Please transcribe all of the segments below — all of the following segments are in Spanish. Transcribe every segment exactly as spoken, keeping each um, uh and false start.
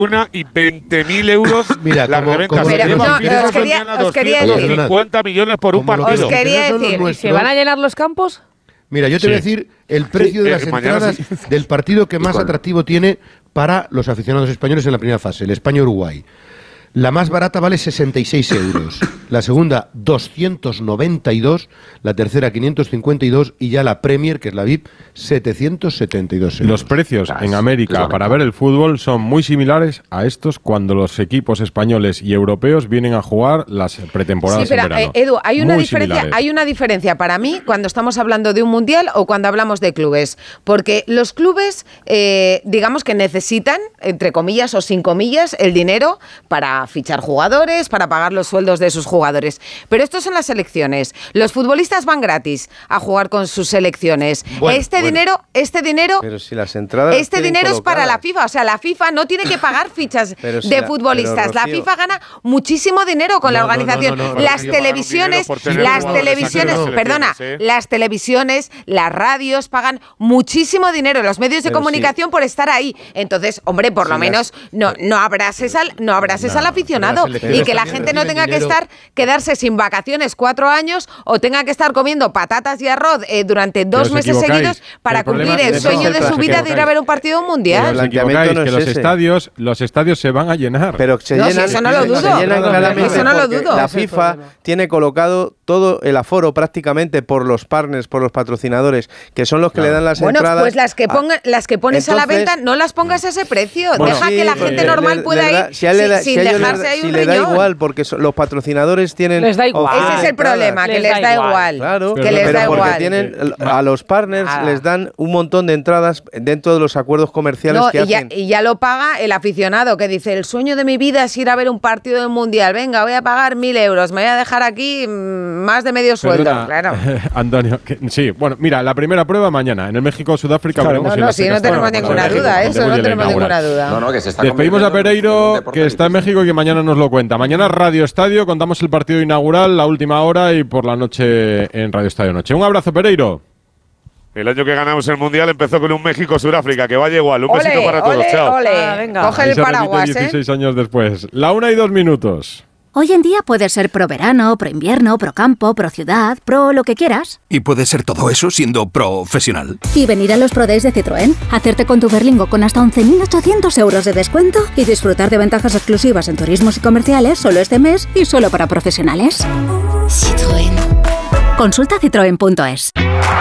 una y veinte mil euros Mira, la como, reventa. como Se no, llevan no, os quería- os quería doscientos decir- cincuenta millones por un como partido. Os quería Pero son los decir, nuestros. ¿Se van a llenar los campos? Mira, yo te Sí. voy a decir el precio Sí, de eh, las mañana entradas sí. del partido que más ¿Cuál? atractivo tiene para los aficionados españoles en la primera fase, el España-Uruguay. La más barata vale sesenta y seis euros, la segunda doscientos noventa y dos, la tercera quinientos cincuenta y dos y ya la Premier, que es la V I P, setecientos setenta y dos euros. Los precios Ah, en es- América es para ver el fútbol son muy similares a estos cuando los equipos españoles y europeos vienen a jugar las pretemporadas Sí, pero en verano. eh, Edu, hay una Muy diferencia, similares. hay una diferencia para mí cuando estamos hablando de un mundial o cuando hablamos de clubes, porque los clubes, eh, digamos que necesitan, entre comillas o sin comillas, el dinero para fichar jugadores, para pagar los sueldos de sus jugadores. Pero estos son las selecciones. Los futbolistas van gratis a jugar con sus selecciones. Bueno, este bueno. dinero, este dinero, Pero si las entradas este tienen dinero es para la colocadas. FIFA. O sea, la FIFA no tiene que pagar fichas Pero si de la- futbolistas. pero, La Rocío- FIFA gana muchísimo dinero con la No, no, organización. no, no, no, las Rocío, televisiones, pagan un dinero por tener las jugadores televisiones, aquí en las perdona, selecciones, ¿eh? las televisiones, las radios pagan muchísimo dinero, los medios de Pero comunicación sí. por estar ahí. Entonces, hombre, por lo Sí, menos las- no no abrases al no abrases No, al aficionado pero las selecciones y que la también gente no reciben tenga que dinero. estar quedarse sin vacaciones cuatro años o tenga que estar comiendo patatas y arroz eh, durante dos os meses equivocáis, seguidos para el problema cumplir el es sueño ese, de su os vida de ir a ver un partido Pero mundial. el Os planteamiento equivocáis, no que es los ese. estadios, los estadios se van a llenar. Pero se No, sí, llenan, eso no lo se dudo. llenan claramente Eso no lo porque dudo. la Ese es el FIFA tiene colocado todo el aforo prácticamente por los partners, por los patrocinadores, que son los que le dan las Bueno, entradas. pues las que ponga, las que pones a la Entonces- venta, no las pongas a ese precio. Bueno, Deja sí, que la porque gente le- normal le- pueda le da- ir si a él le sin, da- sin si a ellos le- dejarse ahí si un le da riñón. igual, porque so- los patrocinadores tienen. Les da igual. opción Ese a es el entradas. problema, que Les les da da igual. igual. Claro, que Pero les pero da porque igual. tienen a los partners Nada. les dan un montón de entradas dentro de los acuerdos comerciales No, que y ya, hacen. y ya lo paga el aficionado que dice, el sueño de mi vida es ir a ver un partido del Mundial. Venga, voy a pagar mil euros, me voy a dejar aquí mm, más de medio sueldo. Perdona, Claro. Antonio, que- sí, bueno, mira, la primera prueba mañana en el México-Sudáfrica. Claro, veremos No, si no, la sí, Azteca no está tenemos para ninguna México, duda, que eso debut no y la tenemos ninguna inaugural. duda. No, no, que se está Despedimos a convirtiendo en un Pereiro, deporte que está en difícil. México y que mañana nos lo cuenta. Mañana Radio Estadio, contamos el partido inaugural, la última hora y por la noche en Radio Estadio Noche. Un abrazo, Pereiro. El año que ganamos el Mundial empezó con un México-Sudáfrica, que vaya igual. Un Ole, besito para todos. ole, Chao. ole. Ah, venga. Coge Ahí el se repite paraguas, ¿eh? dieciséis años después. La una y dos minutos. Hoy en día puedes ser pro verano, pro invierno, pro campo, pro ciudad, pro lo que quieras. Y puede ser todo eso siendo profesional. Y venir a los Pro Days de Citroën, hacerte con tu Berlingo con hasta once mil ochocientos euros de descuento y disfrutar de ventajas exclusivas en turismos y comerciales solo este mes y solo para profesionales. Citroën. Consulta citroen punto es.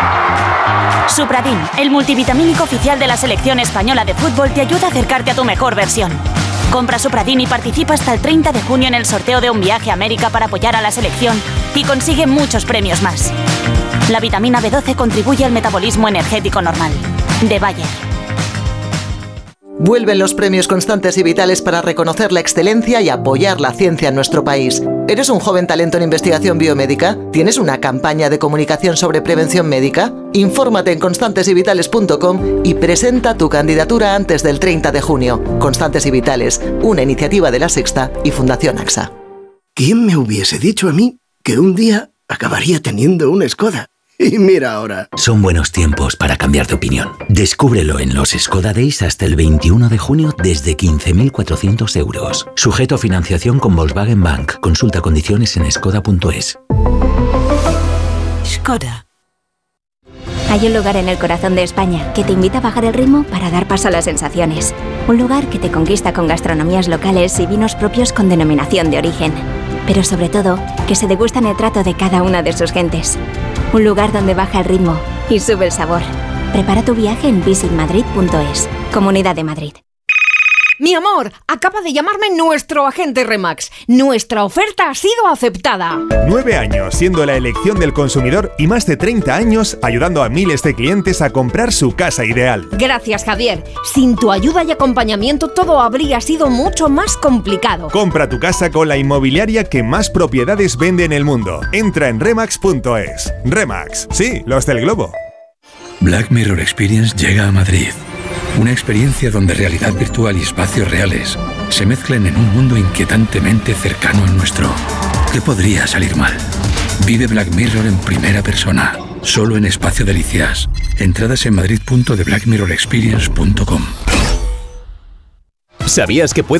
Supradin, el multivitamínico oficial de la selección española de fútbol, te ayuda a acercarte a tu mejor versión. Compra Supradin y participa hasta el treinta de junio en el sorteo de un viaje a América para apoyar a la selección y consigue muchos premios más. La vitamina B doce contribuye al metabolismo energético normal. De Bayer. Vuelven los premios Constantes y Vitales para reconocer la excelencia y apoyar la ciencia en nuestro país. ¿Eres un joven talento en investigación biomédica? ¿Tienes una campaña de comunicación sobre prevención médica? Infórmate en constantes y vitales punto com y presenta tu candidatura antes del treinta de junio. Constantes y Vitales, una iniciativa de La Sexta y Fundación AXA. ¿Quién me hubiese dicho a mí que un día acabaría teniendo una Skoda? Y mira ahora. Son buenos tiempos para cambiar de opinión. Descúbrelo en los Skoda Days hasta el veintiuno de junio desde quince mil cuatrocientos euros. Sujeto a financiación con Volkswagen Bank. Consulta condiciones en skoda punto es. Skoda. Hay un lugar en el corazón de España que te invita a bajar el ritmo para dar paso a las sensaciones. Un lugar que te conquista con gastronomías locales y vinos propios con denominación de origen. Pero sobre todo, que se degustan el trato de cada una de sus gentes. Un lugar donde baja el ritmo y sube el sabor. Prepara tu viaje en visit madrid punto es. Comunidad de Madrid. Mi amor, acaba de llamarme nuestro agente Remax. Nuestra oferta ha sido aceptada. Nueve años siendo la elección del consumidor y más de treinta años ayudando a miles de clientes a comprar su casa ideal. Gracias, Javier. Sin tu ayuda y acompañamiento todo habría sido mucho más complicado. Compra tu casa con la inmobiliaria que más propiedades vende en el mundo. Entra en remax punto es. Remax, sí, los del globo. Black Mirror Experience llega a Madrid. Una experiencia donde realidad virtual y espacios reales se mezclan en un mundo inquietantemente cercano al nuestro. ¿Qué podría salir mal? Vive Black Mirror en primera persona, solo en Espacio Delicias. Entradas en madrid punto de black mirror experience punto com. ¿Sabías que puedes